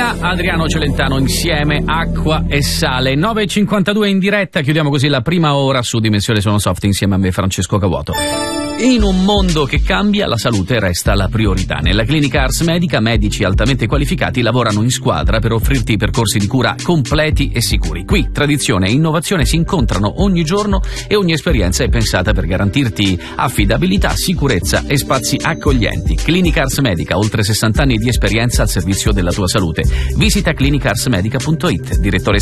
Marina, Adriano Celentano insieme, acqua e sale. 9.52 in diretta, chiudiamo così la prima ora su Dimensione Sono Soft insieme a me, Francesco Cavuoto. In un mondo che cambia, la salute resta la priorità. Nella clinica Ars Medica, medici altamente qualificati lavorano in squadra per offrirti percorsi di cura completi e sicuri. Qui tradizione e innovazione si incontrano ogni giorno e ogni esperienza è pensata per garantirti affidabilità, sicurezza e spazi accoglienti. Clinica Ars Medica, oltre 60 anni di esperienza al servizio della tua salute. Visita clinicarsmedica.it. Direttore